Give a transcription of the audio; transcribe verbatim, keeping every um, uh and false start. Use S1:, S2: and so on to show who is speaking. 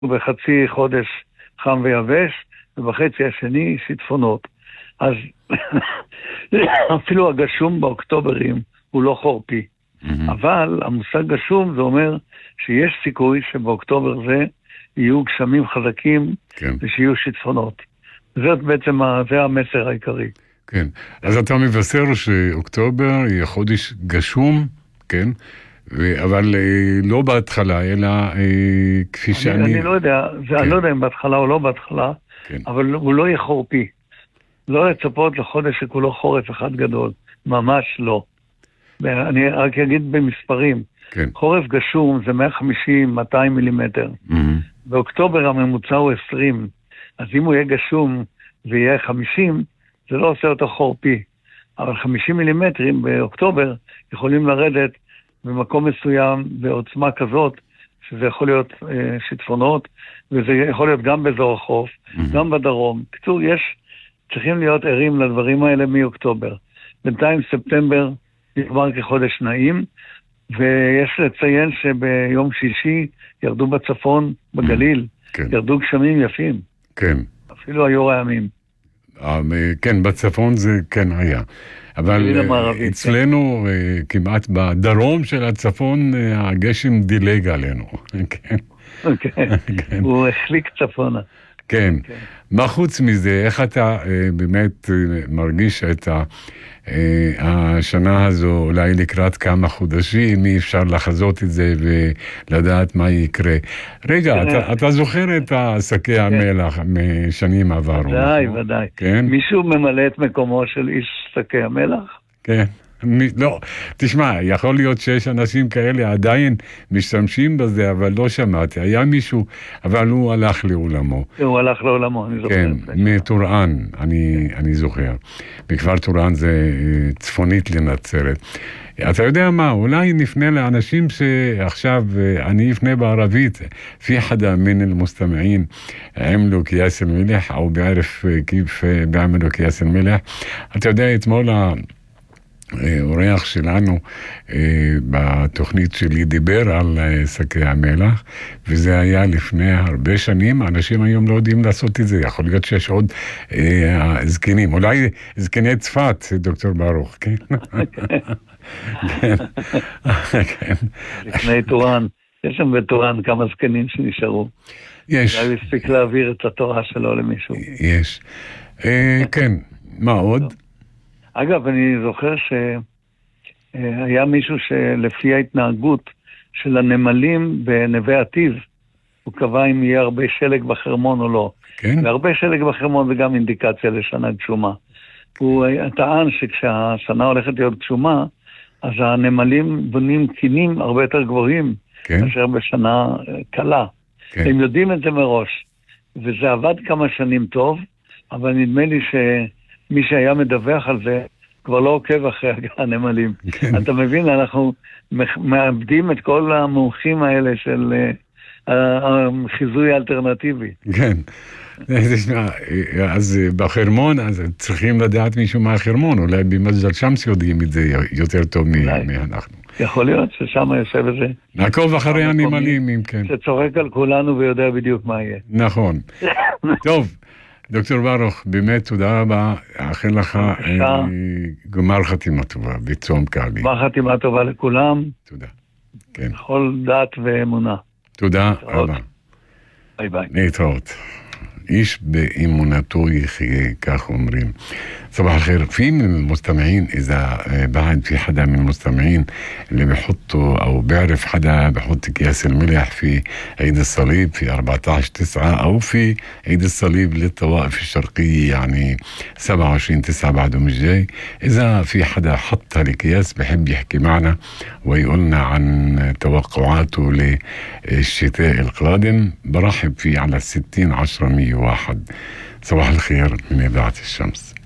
S1: ובחצי חודש חם ויבש, ובחצי השני שיטפונות. אז אפילו הגשום באוקטוברים הוא לא חורפי. Mm-hmm. אבל המושג גשום זה אומר שיש סיכוי שבאוקטובר זה יהיו גשמים חזקים, כן. ושיהיו שיטפונות. זאת בעצם, זה המסר העיקרי.
S2: כן, אז אתה מבשר שאוקטובר יהיה חודש גשום, כן? אבל לא בהתחלה, אלא כפי שאני...
S1: אני לא יודע, אני לא יודע אם בהתחלה או לא בהתחלה, אבל הוא לא יהיה חורפי. לא לצפות לחודש שכולו חורף אחד גדול, ממש לא. אני רק אגיד במספרים, חורף גשום זה מאה וחמישים עד מאתיים מילימטר. באוקטובר הממוצע הוא עשרים, אז אם הוא יהיה גשום ויהיה חמישים, זה לא עושה אותו חורפי. אבל חמישים מילימטרים באוקטובר יכולים לרדת במקום מסוים בעוצמה כזאת, שזה יכול להיות אה, שיטפונות, וזה יכול להיות גם באזור החוף, mm-hmm. גם בדרום. בקיצור, יש, צריכים להיות ערים לדברים האלה מאוקטובר. בינתיים ספטמבר נגמר כחודש נעים, ויש לציין שביום שישי ירדו בצפון, בגליל, mm-hmm. כן. ירדו גשמים יפים.
S2: כן.
S1: אפילו היו רעמים.
S2: כן, בצפון זה כן היה. אבל אצלנו, כמעט בדרום של הצפון, הגשם דילג עלינו.
S1: כן, הוא החליק צפונה.
S2: כן. מה חוץ מזה, איך אתה באמת מרגיש את השנה הזו, אולי לקראת כמה חודשים, אי אפשר לחזות את זה ולדעת מה יקרה. רגע, אתה זוכר את שקי המלח משנים עברו?
S1: ודאי, ודאי. מישהו ממלא את מקומו של איש שקי המלח?
S2: כן. לא, תשמע, יכול להיות שיש אנשים כאלה עדיין משתמשים בזה, אבל לא שמעתי. היה מישהו, אבל הוא הלך לעולמו.
S1: הוא הלך לעולמו, אני זוכר.
S2: כן, מטורען, אני, אני זוכר. בכפר טורען זה צפונית לנצרת. אתה יודע מה, אולי נפנה לאנשים שעכשיו אני אפנה בערבית, في حدا من المستمعين عملوا كياس الملح أو بيعرف كيف بيعملوا كياس الملح. אתה יודע, אתמול האורח שלנו בתוכנית שלי דיבר על שקי המלח, וזה היה לפני הרבה שנים. אנשים היום לא יודעים לעשות את זה. יכול להיות שיש עוד זקנים, אולי זקני צפת, דוקטור ברוך, כן?
S1: כן. לפני טורען, יש שם בטורען כמה זקנים שנשארו.
S2: יש.
S1: אולי הספיק להעביר את התורה שלו למישהו.
S2: יש. כן, מה עוד?
S1: אגב, אני זוכר שהיה מישהו שלפי ההתנהגות של הנמלים בנווה עתיב, הוא קבע אם יהיה הרבה שלג בחרמון או לא.
S2: כן?
S1: והרבה שלג בחרמון זה גם אינדיקציה לשנה גשומה. הוא טען שכשהשנה הולכת להיות גשומה, אז הנמלים בונים קינים הרבה יותר גבוהים, כן? מאשר בשנה קלה. כן. הם יודעים את זה מראש. וזה עבד כמה שנים טוב, אבל נדמה לי ש... מי שהיה מדווח על זה, כבר לא עוקב אחרי הנמלים. כן. אתה מבין, אנחנו מאבדים את כל המומחים האלה של החיזוי האלטרנטיבי.
S2: כן. אז בחרמון, אז צריכים לדעת מישהו מהחרמון, אולי במג'דל שמס יודעים את זה יותר טוב מאנחנו.
S1: יכול להיות ששם יושב את זה.
S2: נעקוב אחרי הנמלים, אם כן.
S1: שצורק על כולנו ויודע בדיוק מה יהיה.
S2: נכון. טוב. דוקטור ברוך, באמת תודה רבה, אאחל לך גמר חתימה טובה בצום קל.
S1: גמר חתימה טובה לכולם.
S2: תודה. כן.
S1: בכל דת ואמונה.
S2: תודה רבה.
S1: ביי ביי.
S2: להתראות. إيش بإمونته يخي كاخمرين. صباح الخير. في من المستمعين إذا بعد في حدا من المستمعين اللي بيحطوا أو بيعرف حدا بيحط أكياس الملح في عيد الصليب في أربعة عشر تسعة أو في عيد الصليب للطوائف الشرقية يعني سبعة وعشرين تسعة بعده مش جاي. إذا في حدا حط هالأكياس بحب يحكي معنا ويقولنا عن توقعاته للشتاء القادم برحب فيه على ستين عشرة مية واحد. صباح الخير من إذاعة الشمس.